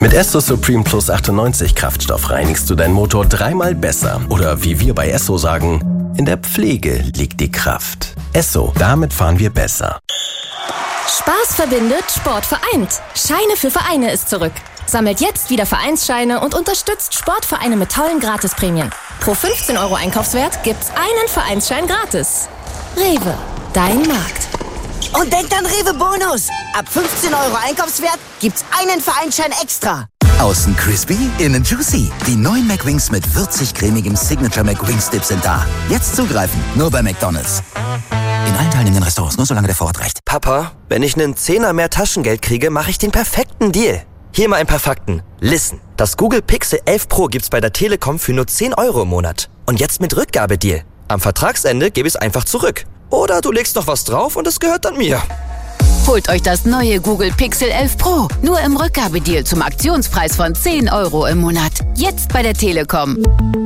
Mit Esso Supreme Plus 98 Kraftstoff reinigst du deinen Motor 3-mal besser. Oder wie wir bei Esso sagen, in der Pflege liegt die Kraft. Esso, damit fahren wir besser. Spaß verbindet, Sport vereint. Scheine für Vereine ist zurück. Sammelt jetzt wieder Vereinsscheine und unterstützt Sportvereine mit tollen Gratisprämien. Pro 15 € Einkaufswert gibt's einen Vereinsschein gratis. Rewe, dein Markt. Und denkt an Rewe Bonus. Ab 15 € Einkaufswert gibt's einen Vereinsschein extra. Außen crispy, innen juicy. Die neuen McWings mit würzig-cremigem Signature McWings Dip sind da. Jetzt zugreifen, nur bei McDonald's. In allen teilnehmenden Restaurants, nur solange der Vorrat reicht. Papa, wenn ich einen Zehner mehr Taschengeld kriege, mache ich den perfekten Deal. Hier mal ein paar Fakten. Listen, das Google Pixel 11 Pro gibt's bei der Telekom für nur 10 € im Monat. Und jetzt mit Rückgabedeal. Am Vertragsende gebe ich es einfach zurück. Oder du legst noch was drauf und es gehört dann mir. Holt euch das neue Google Pixel 11 Pro. Nur im Rückgabedeal zum Aktionspreis von 10 € im Monat. Jetzt bei der Telekom.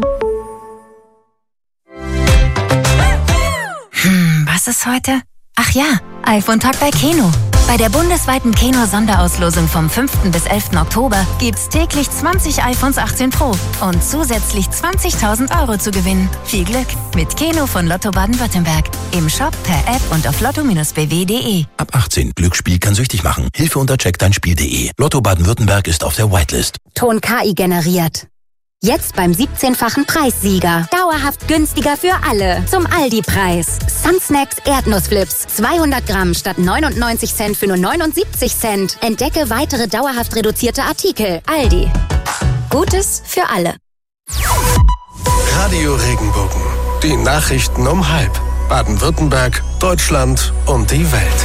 Was ist heute? Ach ja, iPhone-Tag bei Keno. Bei der bundesweiten Keno-Sonderauslosung vom 5. bis 11. Oktober gibt's täglich 20 iPhones 18 Pro und zusätzlich 20.000 € zu gewinnen. Viel Glück mit Keno von Lotto Baden-Württemberg. Im Shop, per App und auf lotto-bw.de. Ab 18. Glücksspiel kann süchtig machen. Hilfe unter checkdeinspiel.de. Lotto Baden-Württemberg ist auf der Whitelist. Ton KI generiert. Jetzt beim 17-fachen Preissieger. Dauerhaft günstiger für alle. Zum Aldi-Preis. Sunsnacks Erdnussflips. 200 Gramm statt 99 Cent für nur 79 Cent. Entdecke weitere dauerhaft reduzierte Artikel. Aldi. Gutes für alle. Radio Regenbogen. Die Nachrichten um 12:30. Baden-Württemberg, Deutschland und die Welt.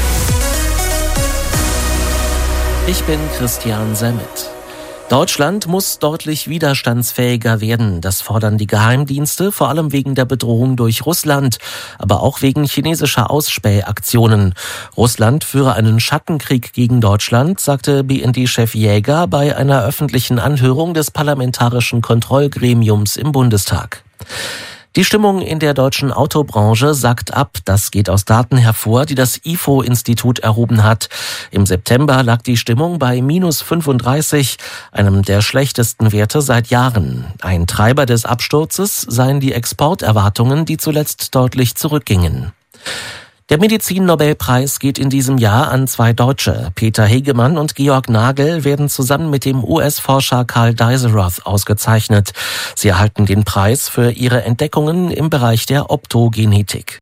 Ich bin Christian Semmet. Deutschland muss deutlich widerstandsfähiger werden. Das fordern die Geheimdienste, vor allem wegen der Bedrohung durch Russland, aber auch wegen chinesischer Ausspähaktionen. Russland führe einen Schattenkrieg gegen Deutschland, sagte BND-Chef Jäger bei einer öffentlichen Anhörung des Parlamentarischen Kontrollgremiums im Bundestag. Die Stimmung in der deutschen Autobranche sackt ab. Das geht aus Daten hervor, die das IFO-Institut erhoben hat. Im September lag die Stimmung bei -35, einem der schlechtesten Werte seit Jahren. Ein Treiber des Absturzes seien die Exporterwartungen, die zuletzt deutlich zurückgingen. Der Medizin-Nobelpreis geht in diesem Jahr an 2 Deutsche. Peter Hegemann und Georg Nagel werden zusammen mit dem US-Forscher Carl Deisseroth ausgezeichnet. Sie erhalten den Preis für ihre Entdeckungen im Bereich der Optogenetik.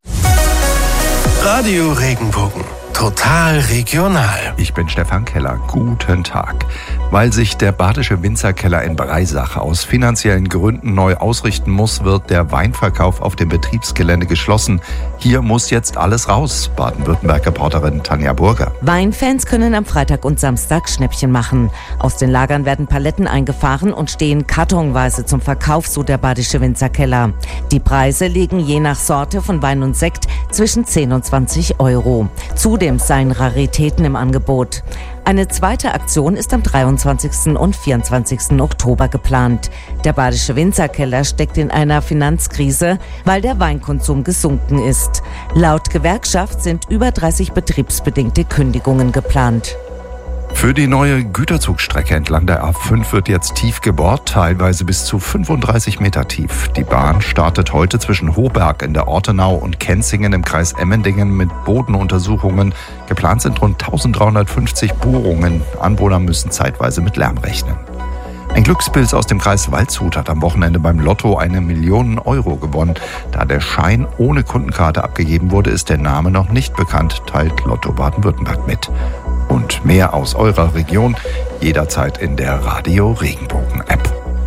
Radio Regenbogen. Total regional. Ich bin Stefan Keller. Guten Tag. Weil sich der Badische Winzerkeller in Breisach aus finanziellen Gründen neu ausrichten muss, wird der Weinverkauf auf dem Betriebsgelände geschlossen. Hier muss jetzt alles raus. Baden-Württemberg-Reporterin Tanja Burger. Weinfans können am Freitag und Samstag Schnäppchen machen. Aus den Lagern werden Paletten eingefahren und stehen kartonweise zum Verkauf, so der Badische Winzerkeller. Die Preise liegen je nach Sorte von Wein und Sekt zwischen 10 und 20 €. Zudem seien Raritäten im Angebot. Eine zweite Aktion ist am 23. und 24. Oktober geplant. Der Badische Winzerkeller steckt in einer Finanzkrise, weil der Weinkonsum gesunken ist. Laut Gewerkschaft sind über 30 betriebsbedingte Kündigungen geplant. Für die neue Güterzugstrecke entlang der A5 wird jetzt tief gebohrt, teilweise bis zu 35 Meter tief. Die Bahn startet heute zwischen Hohberg in der Ortenau und Kenzingen im Kreis Emmendingen mit Bodenuntersuchungen. Geplant sind rund 1350 Bohrungen. Anwohner müssen zeitweise mit Lärm rechnen. Ein Glückspilz aus dem Kreis Waldshut hat am Wochenende beim Lotto 1 Million € gewonnen. Da der Schein ohne Kundenkarte abgegeben wurde, ist der Name noch nicht bekannt, teilt Lotto Baden-Württemberg mit. Und mehr aus eurer Region jederzeit in der Radio Regenbogen App.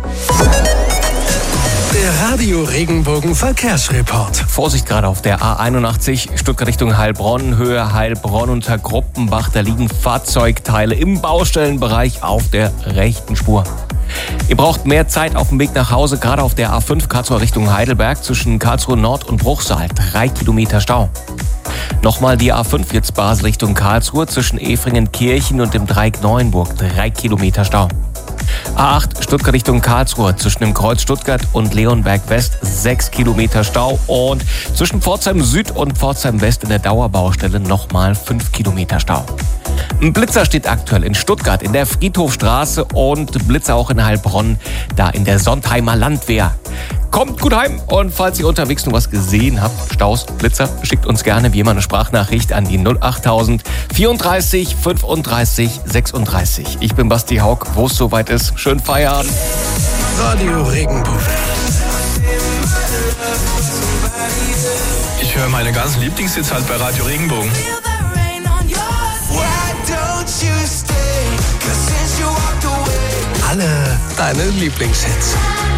Der Radio Regenbogen Verkehrsreport. Vorsicht gerade auf der A81 Stuttgart Richtung Heilbronn, Höhe Heilbronn unter Gruppenbach. Da liegen Fahrzeugteile im Baustellenbereich auf der rechten Spur. Ihr braucht mehr Zeit auf dem Weg nach Hause, gerade auf der A5 Karlsruhe Richtung Heidelberg zwischen Karlsruhe Nord und Bruchsal. 3 Kilometer Stau. Nochmal die A5 jetzt Basel Richtung Karlsruhe zwischen Efringen-Kirchen und dem Dreieck Neuenburg. 3 Kilometer Stau. A8 Stuttgart Richtung Karlsruhe zwischen dem Kreuz Stuttgart und Leonberg West 6 Kilometer Stau und zwischen Pforzheim Süd und Pforzheim West in der Dauerbaustelle nochmal 5 Kilometer Stau. Ein Blitzer steht aktuell in Stuttgart in der Friedhofstraße und Blitzer auch in Heilbronn, da in der Sontheimer Landwehr. Kommt gut heim und falls ihr unterwegs noch was gesehen habt, Staus, Blitzer, schickt uns gerne wie immer eine Sprachnachricht an die 08000 34 35 36. Ich bin Basti Haug, wo es soweit ist. Schönen Feierabend. Radio Regenbogen. Ich höre meine ganzen Lieblingshits halt bei Radio Regenbogen. Alle deine Lieblingshits.